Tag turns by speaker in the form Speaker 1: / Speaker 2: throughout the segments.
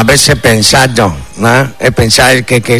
Speaker 1: A veces he pensado, ¿no? He pensado que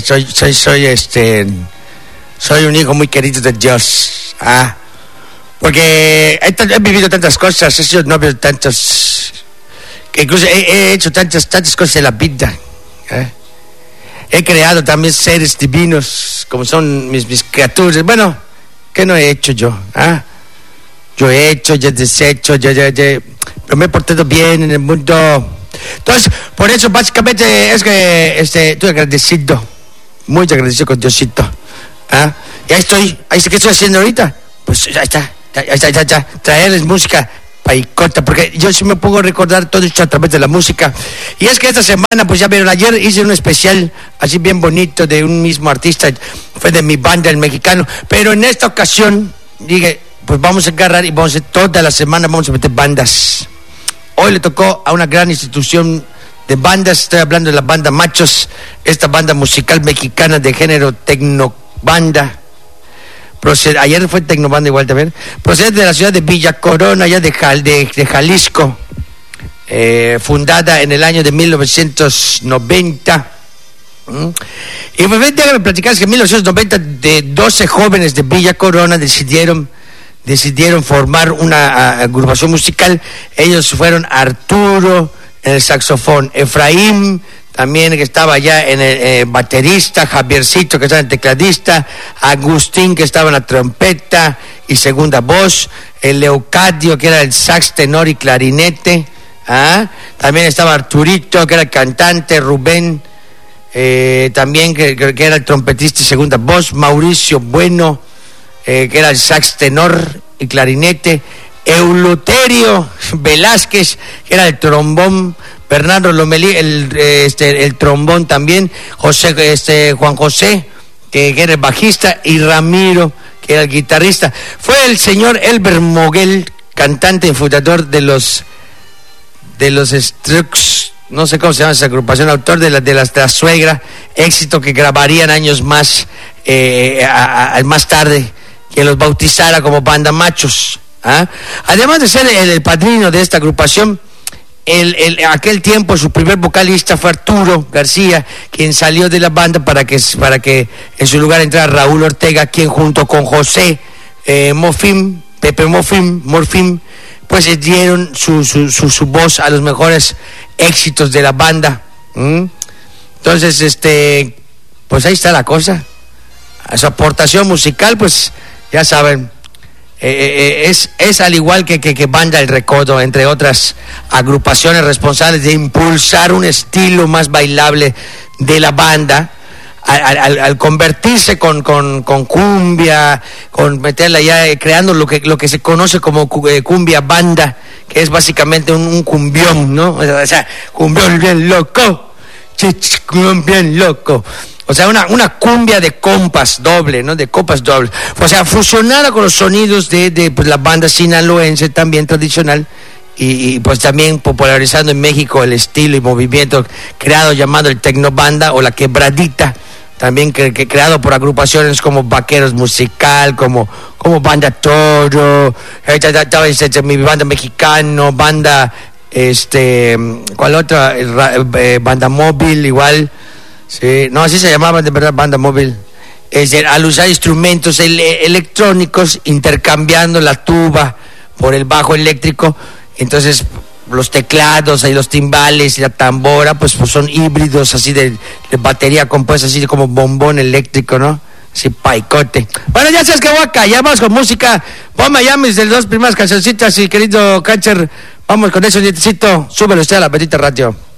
Speaker 1: soy un hijo muy querido de Dios, ¿ah? Porque he vivido tantas cosas, he sido novio de tantos, que incluso he hecho tantas cosas en la vida, ¿eh? He creado también seres divinos, como son mis criaturas. Bueno, ¿qué no he hecho yo? ¿Ah? Yo he hecho, yo he deshecho, pero me he portado bien en el mundo. Entonces, por eso básicamente es que estoy agradecido, muy agradecido con Diosito. ¿Ah? Y ahí estoy, ¿qué estoy haciendo ahorita? Pues ya está, traerles música paicota, porque yo sí me puedo recordar todo esto a través de la música. Y es que esta semana, pues ya vieron, ayer hice un especial así bien bonito de un mismo artista, fue de mi banda, el mexicano, pero en esta ocasión dije, pues vamos a agarrar y vamos a hacer toda la semana, vamos a meter bandas. Hoy le tocó a una gran institución de bandas, estoy hablando de la banda Machos, esta banda musical mexicana de género tecnobanda. Ayer fue tecnobanda igual también. Procede de la ciudad de Villa Corona, allá de Jalisco, fundada en el año de 1990. Y pues déjame platicar que en 1990 de 12 jóvenes de Villa Corona decidieron formar una agrupación musical. Ellos fueron Arturo en el saxofón, Efraín también, que estaba allá en el baterista, Javiercito, que estaba en el tecladista, Agustín, que estaba en la trompeta y segunda voz, el Leucadio, que era el sax tenor y clarinete, también estaba Arturito, que era el cantante, Rubén, también que era el trompetista y segunda voz, Mauricio Bueno, que era el sax tenor y clarinete, Euloterio Velázquez, que era el trombón, Bernardo Lomelí, el trombón también, Juan José, que era el bajista, y Ramiro, que era el guitarrista. Fue el señor Elber Moguel, cantante y fundador de los Strokes, no sé cómo se llama esa agrupación, autor de la Suegra, éxito que grabarían años más tarde, que los bautizara como Banda Machos. Además de ser el padrino de esta agrupación, aquel tiempo su primer vocalista fue Arturo García, quien salió de la banda para que en su lugar entrara Raúl Ortega, quien junto con José Pepe Morfín, pues dieron su voz a los mejores éxitos de la banda. Entonces, pues ahí está la cosa. A su aportación musical, pues ya saben, es al igual que Banda El Recodo, entre otras agrupaciones responsables de impulsar un estilo más bailable de la banda, al convertirse con cumbia, con meterla ya, creando lo que se conoce como cumbia banda, que es básicamente un cumbión, ¿no? O sea, cumbión bien loco, cumbión bien loco. O sea, una cumbia de compas doble, ¿no? De copas dobles. O sea, fusionada con los sonidos de pues, la banda sinaloense también tradicional y pues también popularizando en México el estilo y movimiento creado llamado el tecnobanda o la quebradita, también creado por agrupaciones como Vaqueros Musical, como Banda Toro, mi banda mexicano, banda, ¿cuál otra? Banda Móvil, igual. Sí, no, así se llamaban de verdad, Banda Móvil. Al usar instrumentos electrónicos, intercambiando la tuba por el bajo eléctrico, entonces los teclados y los timbales y la tambora, pues son híbridos así de batería compuesta, así como bombón eléctrico, ¿no? Así paicote. Bueno, ya sabes que voy a callar, vamos con música. Ponme allá mis de las dos primeras cancioncitas y querido Cancher, vamos con eso, nietecito, súbelo usted a la Bendita Radio.